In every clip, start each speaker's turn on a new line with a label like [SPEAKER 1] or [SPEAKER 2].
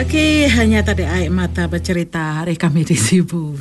[SPEAKER 1] Okey, hanya tadi air mata bercerita hari kami di Sibu.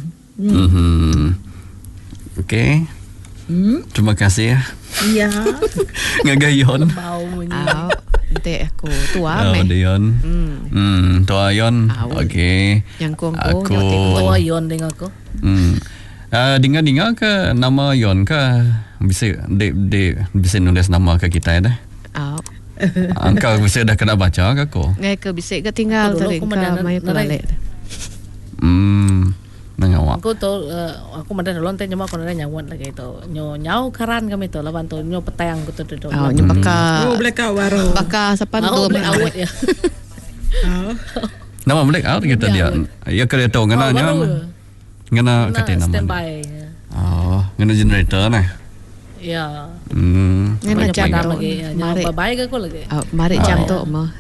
[SPEAKER 2] Okey. Terima kasih ya.
[SPEAKER 1] Ya.
[SPEAKER 2] Ngagayon.
[SPEAKER 3] Nanti aku tua meh.
[SPEAKER 2] Dion. Tua Yon. Okey.
[SPEAKER 3] Yang aku
[SPEAKER 4] tua Yon dengan aku.
[SPEAKER 2] Dengar ke nama Yon ke? Bisa bisa nulis nama ke kita dah. Engkau bisa dah kena baca ke aku?
[SPEAKER 3] Ke bisa ke tinggal tadi ke mai balik.
[SPEAKER 2] Nangawak.
[SPEAKER 4] Aku tu aku madan lonte nyama ko na nyawat lagi itu. Nyau karan kami tu lawan tu nyo petang ko tu.
[SPEAKER 3] Nyo baka.
[SPEAKER 1] Black out waro.
[SPEAKER 3] Baka sapan tu
[SPEAKER 4] black out ya.
[SPEAKER 2] Nama black out kita dia. Ya kereta ngana nya. Ngana kata nama.
[SPEAKER 4] Standby.
[SPEAKER 2] Ngana generator nah.
[SPEAKER 4] Ya.
[SPEAKER 3] Ngana jam
[SPEAKER 4] lagi. Nyau baik ke ko lagi.
[SPEAKER 3] Mari jam tu mah.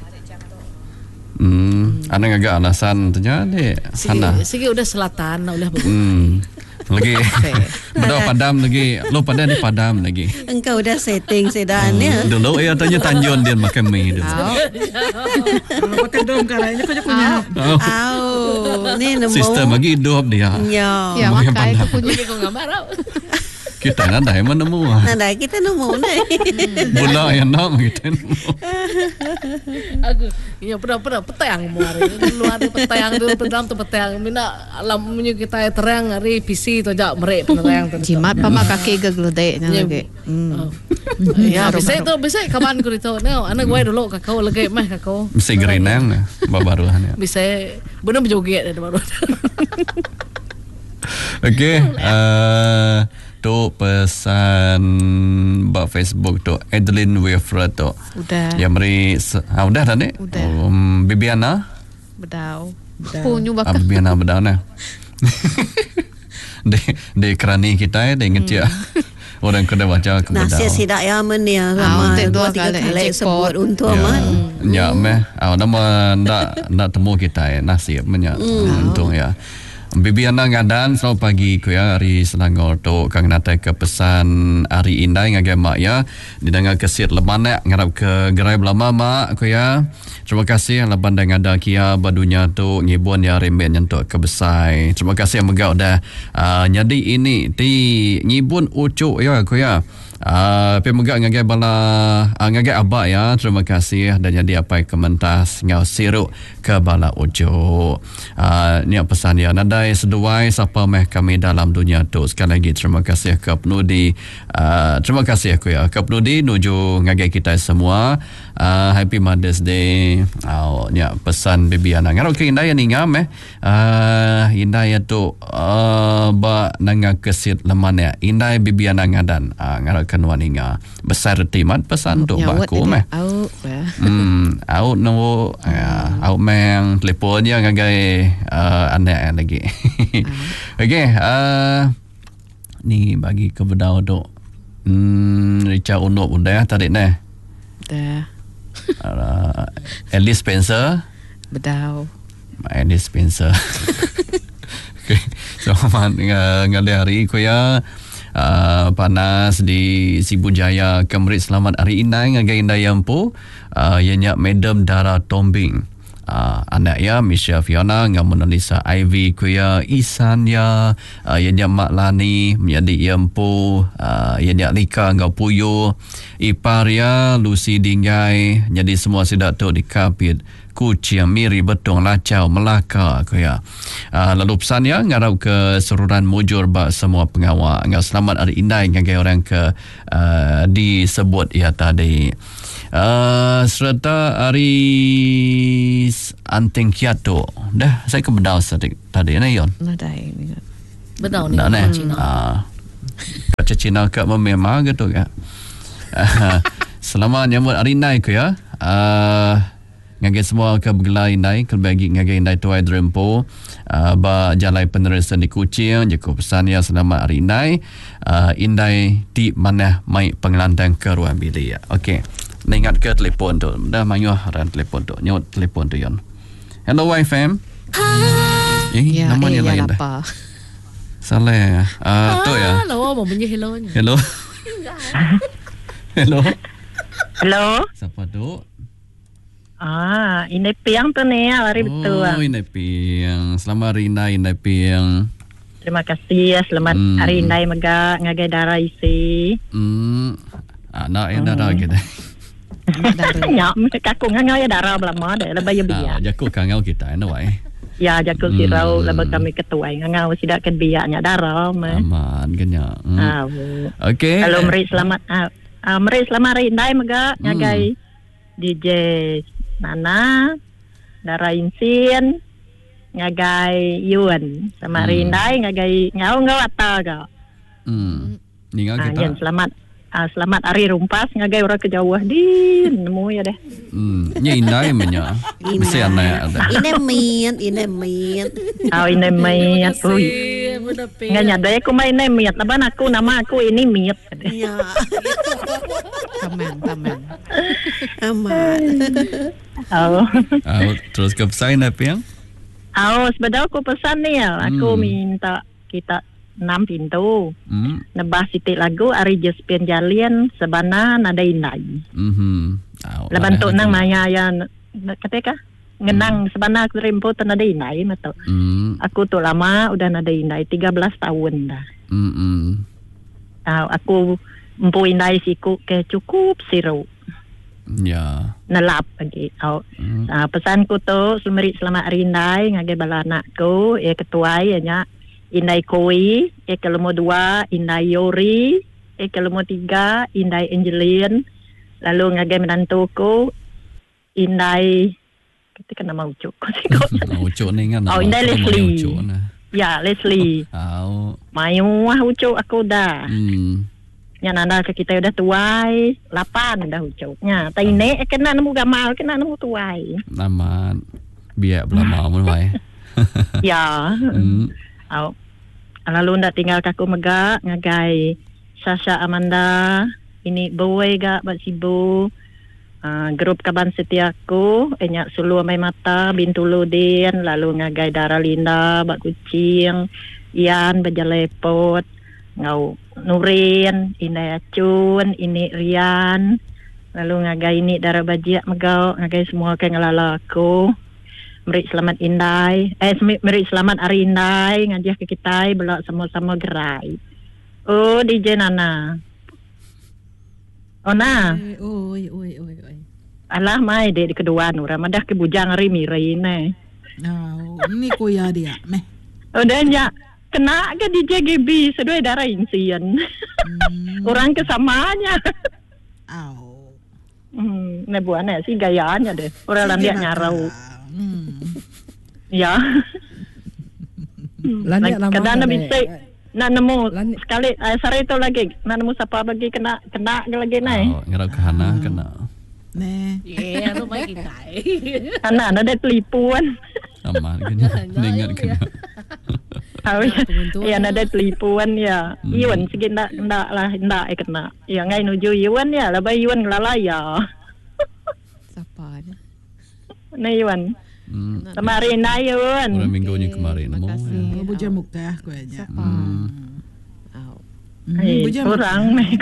[SPEAKER 2] Ana agak alasan tu je sana.
[SPEAKER 4] Sige udah selatan udah
[SPEAKER 2] lagi udah padam lagi. Lo padam ni padam lagi.
[SPEAKER 5] Engkau udah setting sedan ya.
[SPEAKER 2] Dulu tanya Tanjung dia makan mie dulu.
[SPEAKER 1] Pakai dom karanya kau punya.
[SPEAKER 5] Ni nombor
[SPEAKER 2] sistem lagi hidup dia.
[SPEAKER 3] Ya makai aku punya
[SPEAKER 4] ko gambar.
[SPEAKER 2] Kita nanda yang menemu.
[SPEAKER 5] Nanda kita nemu nih.
[SPEAKER 2] Bola yang nak kita.
[SPEAKER 4] Aku iya pernah petang hari luar petang dulu pedam tu petang mina alam menyu kita terang hari PC tu jak merek penerang tu.
[SPEAKER 3] Jimat pama kaki geglede nya lagi.
[SPEAKER 4] Ya bisa kapan ku itu. Nah, anak gue dulu kakau lagi mah kakau.
[SPEAKER 2] Bisa gerenang babaruan ya.
[SPEAKER 4] Bisa benar berjoget ada baru.
[SPEAKER 2] Okey, tu pesan bak Facebook tu Adeline Wilfred tu.
[SPEAKER 3] Udah.
[SPEAKER 2] Yang beri udah tadi?
[SPEAKER 3] Udah.
[SPEAKER 2] Bibiana?
[SPEAKER 3] Bedau. Punyu baka.
[SPEAKER 2] Bibiana bedau nah. De kerani kita de ngecek. Orang kena baca ke bedau.
[SPEAKER 5] Nasi sidak ya men ya. Ramai 2-3 kali sebut untuk aman.
[SPEAKER 2] Ya meh. Nama nak temu kita nasi menya. Untung ya. Bibiana ngadan selamat pagi ku ya hari Selangor tu kang natai ke pesan hari indai ngagai mak ya didengar kesit leban ngarap ke gerai belama mak ku ya. Terima kasih leban dah ngada kia badunya tu ngibun ya remben nyentuk ke besai. Terima kasih yang megau dah nyadi ini di ngibun ucuk ya ku ya. Pemegak ngagai bala ngagai abak ya. Terima kasih dan jadi apa kementas ngau siruk ke bala ucuk. Ni pesan ya nadai seduai siapa meh kami dalam dunia tu. Sekali lagi terima kasih ke penudi. Terima kasih aku ya ke penudi nuju ngagai kita semua. Happy Mother's Day. Ni pesan Bibiana ngarau ke indai ni ngam indai tu ba nanga kesit leman ya indai Bibiana ngadan ngarau kenuan inga besar timat pesan tu baku meh out no out meng telefonnya ngagai anak lagi. Okey ni bagi ke bedau tu Richard Unuk udah tarik dah Alice Spencer
[SPEAKER 3] bedau
[SPEAKER 2] Alice Spencer. Okay. Selamat ngali hari ko ya. Panas di Sibu Jaya Kemrit selamat hari ini ngagai indai ampu ianya Madam Dara Tombing anak ya Misha Fiona ngam Monalisa Ivy kuya Isan ya ianya Mak Lani menjadi ampu ianya Lika ngau Puyo ipar ya Lucy Dinggai jadi semua sidak tu dikapit Kuciang Miri Betong Lacau Melaka kuya. Lalu pesan ya ngarap ke seruran mujur bak semua pengawal ngau selamat hari indai ngagai orang ke disebut ya tadi. Serta hari Anting Kiato dah saya ke bedau tadi na yon.
[SPEAKER 3] Nadai.
[SPEAKER 4] Bedau ni
[SPEAKER 2] Cina. Kaca Cina ke memang gitu ya. Selamat nyambut hari indai ku ya. Ngagai semua ke bergelai indai kelbagi ngagai indai tuai drempo ba jalai penerusan di Kuching je pesan ya selamat hari indai indai di mana mai pengelantang ke ruang bilik ya. Okey. Ingat ke telefon tu. Dah mayuh ran telefon tu. Nyot telefon tu yon. Hello YFM. Namanya lain dah. Salah. Tu ya.
[SPEAKER 4] Hello mau bunyi hello nya.
[SPEAKER 2] Hello. Hello.
[SPEAKER 6] Hello.
[SPEAKER 2] Siapa tu?
[SPEAKER 6] Inai piang tu ni hari betul.
[SPEAKER 2] Oh, Inai Piang. Selamat hari Inai Piang.
[SPEAKER 6] Terima kasih ya, selamat hari Inai mega ngagai darah isi.
[SPEAKER 2] Anak yang darah kita.
[SPEAKER 6] Ya, kaku ngangau ya darah belama deh, lebih biar.
[SPEAKER 2] Jaku kangau kita, anyway.
[SPEAKER 6] Ya, jaku sirau lebih kami ketua ngangau sidak kan biarnya darah.
[SPEAKER 2] Aman kenya. Okey.
[SPEAKER 6] Kalau meri selamat, meri selamat hari Inai mega ngagai DJ Nana, darah Insin, ngagai Yuan, sama hari Inai ngagai ngau ata ga.
[SPEAKER 2] Ningal kita.
[SPEAKER 6] Selamat hari rumpas ngagai orang kejauh di nemu ya deh.
[SPEAKER 2] Nya Inai menya. Mesti anak ada.
[SPEAKER 5] Inai miat.
[SPEAKER 6] Inai miat. Nggak nyadai aku main Inai miat. Laban aku nama aku ini miat.
[SPEAKER 5] Ya.
[SPEAKER 3] Taman.
[SPEAKER 5] Aman.
[SPEAKER 2] Terus ke pesan apa yang?
[SPEAKER 6] Sebenarnya aku pesan nih ya. Aku minta kita 6 pintu. Nebah sitik lagu Ari Jespian Jalian sebana nada Inai. Laban tu nang maya yang ketika ngenang sebana aku rimpo nada Inai mato. Aku tu lama udah nada Inai 13 tahun dah. Aku empu Inai siku ke cukup siru.
[SPEAKER 2] Ya.
[SPEAKER 6] Nelap lagi. Pesanku tu selamat hari Inai ngagai bala anakku ketuai nya Inai Koi, nombor 2 Inai Yori, nombor 3 Inai Angelin, lalu ngagai menantuku Inai ketika nama ucuk.
[SPEAKER 2] Ucuk ni kan.
[SPEAKER 6] Inai Leslie. Ya, Leslie. Mayu ucuk aku dah. Yang nanda ke kita udah tuai 8 dah ucuknya. Tai nek kena nemu gamal, kena nemu tuai.
[SPEAKER 2] Aman. Biar belama mun wae.
[SPEAKER 6] Ya. Lalu ndak tinggal kaku megak ngagai Sasha Amanda ini boy gak bak sibu grup kaban setiaku enyak sulu amai mata bintu Ludin lalu ngagai Dara Linda bak kucing Ian bajalepot ngau Nurin Inai Acun ini Rian lalu ngagai ini Dara Bajiak megau ngagai semua ke ngelala aku. Meri selamat Inai. Meri selamat hari Inai ngajak ke kita belak sama-sama gerai. DJ Nana. Ona.
[SPEAKER 1] Oi.
[SPEAKER 6] Alah mai di kedua nu ramadah ke bujang hari miri ne.
[SPEAKER 1] Ini kuya dia meh.
[SPEAKER 6] Udah nya kena ke DJ GB sedoi darah insian. Orang kesamanya. Nebuannya sih gayaannya deh. Orang landia nyarau. Ya. Kadang bisa nak nemu sekali sare itu lagi nak nemu siapa bagi kena lagi naik.
[SPEAKER 2] Ngerap kahana kena.
[SPEAKER 4] Ya, tu mai kita.
[SPEAKER 6] Ana ada pelipuan.
[SPEAKER 2] Aman kena. Dengar kena.
[SPEAKER 6] Ya ada pelipuan ya. Iwan sikit ndak kena. Ya ngai nuju Iwan ya, lebih Iwan ngelala ya.
[SPEAKER 3] Siapa ni?
[SPEAKER 6] Iwan. Kemarin Iwan.
[SPEAKER 2] Orang minggunya kemarin.
[SPEAKER 3] Makasih.
[SPEAKER 1] Buja muka kuenya.
[SPEAKER 6] Kurang mek.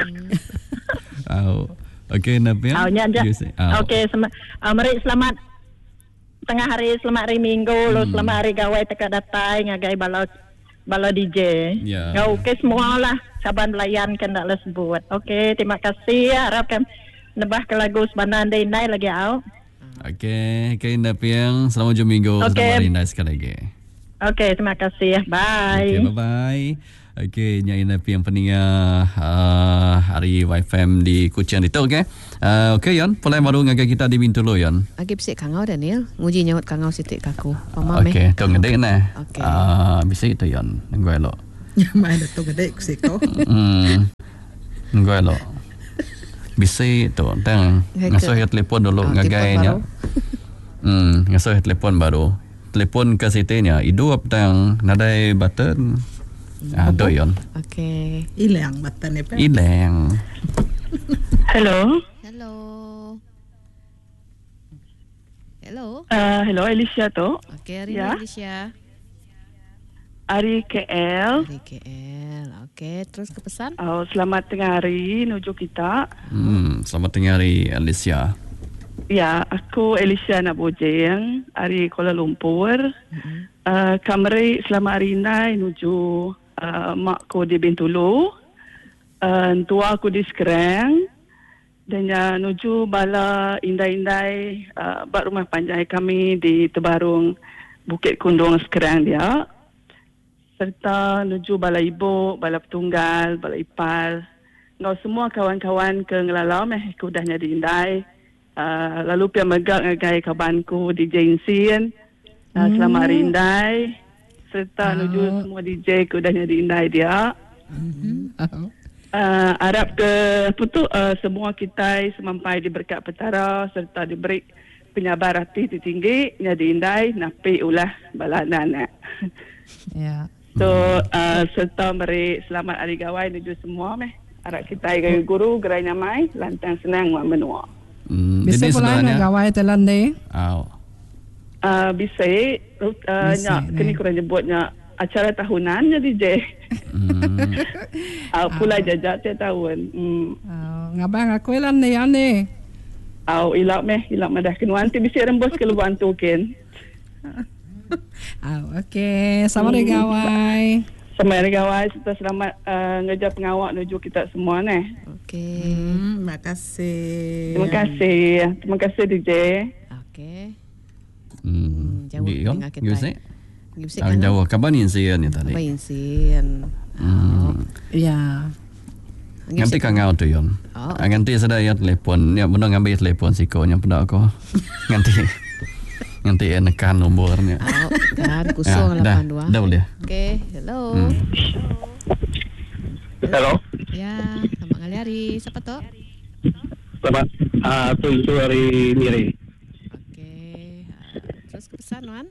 [SPEAKER 2] Okey, Nabi.
[SPEAKER 6] Okey, mari selamat tengah hari, selamat hari Minggu, selamat hari gawai teka datai ngagai bala DJ. Okey semua lah saban layan kan dak les buat. Okey, terima kasih. Harapkan nebah ke lagu sebanan Inai lagi au.
[SPEAKER 2] Okey, Nabi yang selamat jumpa minggu sama Inai sekali lagi.
[SPEAKER 6] Okey, terima kasih. Bye.
[SPEAKER 2] Okey, bye-bye. Okey, Nyai Napi yang peninga hari YFM di Kuching itu, okey. Okey, Yon, pulai baru ngagai kita di Bintulu, Yon.
[SPEAKER 3] Agi bisik kangau Daniel, nguji nyawat kangau sitik kaku.
[SPEAKER 2] Okey, tu ngedek nah.
[SPEAKER 3] Okey.
[SPEAKER 2] Bisa itu, Yon. Nunggu elok.
[SPEAKER 1] Main tu ngedek kusiko.
[SPEAKER 2] Nunggu elok. Bisa itu, tang ngasuh telepon dulu ngagainya. Ngasuh telepon baru. Telepon ke sitinya, hidup tang nadai button. Ada Yon.
[SPEAKER 3] Okey.
[SPEAKER 1] Ilang batan ni pa.
[SPEAKER 2] Ilang.
[SPEAKER 6] Hello. Hello Alicia tu.
[SPEAKER 3] Okey, hari
[SPEAKER 6] ya.
[SPEAKER 3] Alicia.
[SPEAKER 6] Ari KL.
[SPEAKER 3] Okey, terus ke pesan?
[SPEAKER 6] Selamat tengah hari menuju kita.
[SPEAKER 2] Selamat tengah hari Alicia.
[SPEAKER 7] Ya, aku Alicia Nabojeng dari Kuala Lumpur. Kami selama hari ini menuju makku di Bintulu, tua aku di Sekerang, dan menuju bala indai-indai buat rumah panjang kami di Tebarung, Bukit Kundung Sekerang dia. Serta menuju bala ibu, bala petunggal, bala ipal. Ngau semua kawan-kawan ke ngelalau aku dah jadi indai. Lalu pia megak ngagai kawanku DJ Insin. Selamat hari indai. Serta menuju semua DJ ku dah jadi indai dia. Harap ke semua kita semampai diberkat petara serta diberi penyabar hati tinggi jadi indai napi ulah balanan.
[SPEAKER 3] Ya.
[SPEAKER 7] So serta beri selamat hari gawai menuju semua harap kita gaya guru gerai nyamai lantang senang mak menua.
[SPEAKER 8] Bisa pula nak gawai telan ni?
[SPEAKER 7] Bisa kini kurang nyebutnya acara tahunan jadi je. Pula jajak tiap tahun.
[SPEAKER 8] Ngabang aku ilan ni ane.
[SPEAKER 7] Ilak dah kena nanti bisa rembus ke luar tu kan.
[SPEAKER 8] Okey, selamat hari gawai.
[SPEAKER 7] Selamat hari gawai serta selamat ngejar pengawak menuju kita semua ni.
[SPEAKER 3] Okey.
[SPEAKER 1] Terima kasih.
[SPEAKER 7] Terima kasih DJ.
[SPEAKER 3] Okey.
[SPEAKER 2] Jauh dengan kita.
[SPEAKER 3] Kan
[SPEAKER 2] jauh kabar insian ni tadi.
[SPEAKER 3] Kabar insian.
[SPEAKER 8] Ya.
[SPEAKER 2] Nanti kang ngau tu yon. Nanti sedaya telefon, ya benar ngambil telefon siko nya pada aku. Nanti nekan nombornya.
[SPEAKER 3] Kan 082.
[SPEAKER 2] Dah boleh.
[SPEAKER 3] Okey, hello.
[SPEAKER 9] Hello.
[SPEAKER 3] Ya, selamat hari. Siapa tu?
[SPEAKER 9] Selamat. Tu hari Miri.
[SPEAKER 3] Okey. Terus kepesan Wan?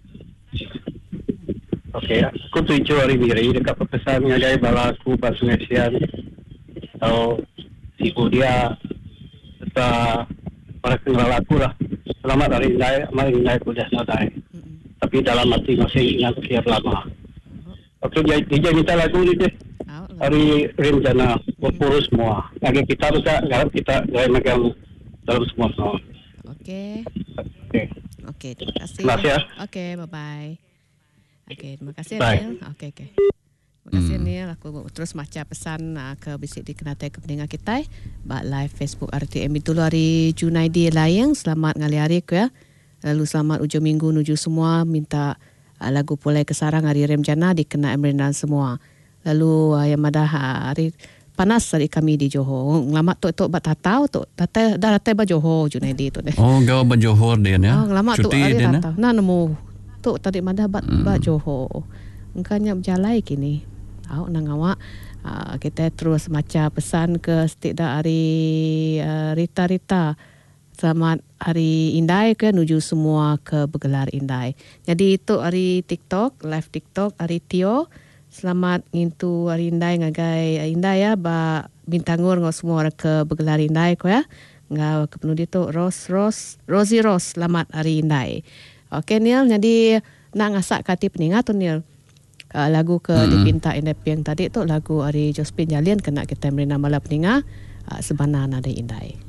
[SPEAKER 9] Okey, aku tuju hari Miri dekat pepesan ngagai bala aku pas Sungai Sian. Atau ibu dia serta para kenal aku lah. Selamat hari indai, amal indai aku dah selesai. Tapi dalam hati masih ingat kira lama. Okey, dia minta lagu ni je. Hari rencana berpurus semua. Lagi kita juga garap kita gaya megang dalam semua.
[SPEAKER 3] Okey. Okey, terima kasih.
[SPEAKER 9] Terima kasih.
[SPEAKER 3] Okey, bye-bye. Okey, terima kasih
[SPEAKER 9] Bye.
[SPEAKER 3] Neil. Okey. Terima kasih Neil. Aku terus macam pesan ke bisik di kenatai ke pendengar kita. Bak live Facebook RTM itu hari Junaidi Layang. Selamat ngali hari ku ya. Lalu selamat ujung minggu nuju semua. Minta lagu Pulai Kesarang hari Remjana dikena Emrendan semua. Lalu yang madah hari panas hari kami di Johor. Ngelamat tu bat tatau tu. Dah datai ba Johor Junaidi tu deh.
[SPEAKER 2] Oh, gawa ba Johor dia ya.
[SPEAKER 3] Ngelamat tu hari tatau. Nah nemu tu tadi madah bat Johor. Engkanya berjalai kini. Nang awak kita terus macam pesan ke setiap hari Rita. Selamat hari Indai ke nuju semua ke bergelar Indai. Jadi itu hari TikTok, live TikTok hari Tio. Selamat ngintu hari Indai ngagai Indai ya ba bintangur ngau semua ke bergelar Indai ko ya. Ngau ke penuh itu Rosie Rose selamat hari Indai. Okey Neil, jadi nak ngasak kati peningat tu Neil. Lagu ke dipinta Indai yang tadi tu lagu hari Josephine Jalian kena kita merina malam peningat sebenarnya ada Indai.